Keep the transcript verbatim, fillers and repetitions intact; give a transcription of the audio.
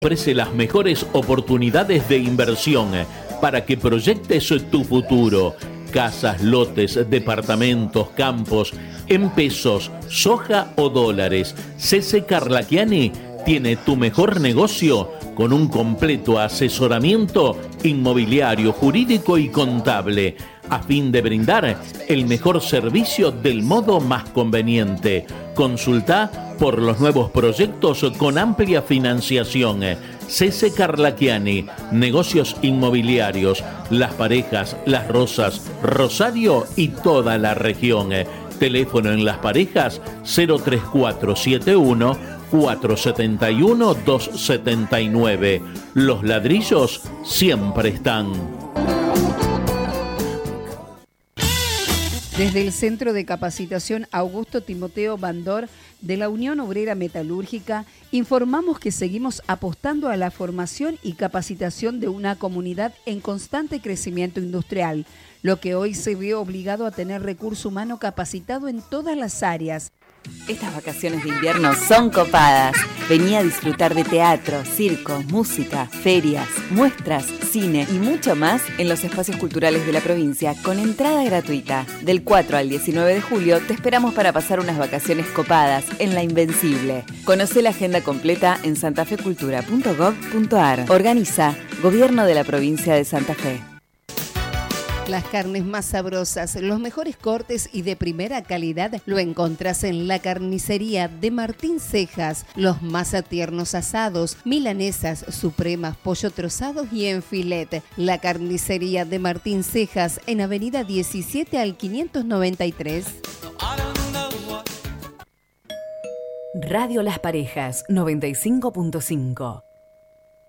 Ofrece las mejores oportunidades de inversión para que proyectes tu futuro. Casas, lotes, departamentos, campos, en pesos, soja o dólares. C C Carlachiani tiene tu mejor negocio con un completo asesoramiento inmobiliario, jurídico y contable, a fin de brindar el mejor servicio del modo más conveniente. Consulta por los nuevos proyectos con amplia financiación. C C Carlachiani, negocios inmobiliarios, Las Parejas, Las Rosas, Rosario y toda la región. Teléfono en Las Parejas cero tres cuatro siete uno, cuatro siete uno, dos siete nueve. Los ladrillos siempre están. Desde el Centro de Capacitación Augusto Timoteo Bandor de la Unión Obrera Metalúrgica, informamos que seguimos apostando a la formación y capacitación de una comunidad en constante crecimiento industrial, lo que hoy se ve obligado a tener recurso humano capacitado en todas las áreas. Estas vacaciones de invierno son copadas. Vení a disfrutar de teatro, circo, música, ferias, muestras, cine y mucho más en los espacios culturales de la provincia con entrada gratuita. Del cuatro al diecinueve de julio te esperamos para pasar unas vacaciones copadas en La Invencible. Conocé la agenda completa en santafecultura punto gob punto ar. Organiza Gobierno de la Provincia de Santa Fe. Las carnes más sabrosas, los mejores cortes y de primera calidad lo encontrás en la carnicería de Martín Cejas. Los más tiernos asados, milanesas, supremas, pollo trozados y en filet. La carnicería de Martín Cejas en avenida diecisiete al quinientos noventa y tres. Radio Las Parejas noventa y cinco punto cinco.